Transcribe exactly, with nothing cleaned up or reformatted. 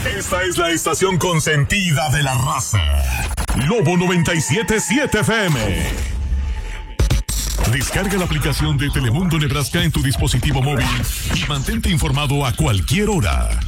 Esta es la estación consentida de la raza. Lobo noventa y siete punto siete F M. Descarga la aplicación de Telemundo Nebraska en tu dispositivo móvil y mantente informado a cualquier hora.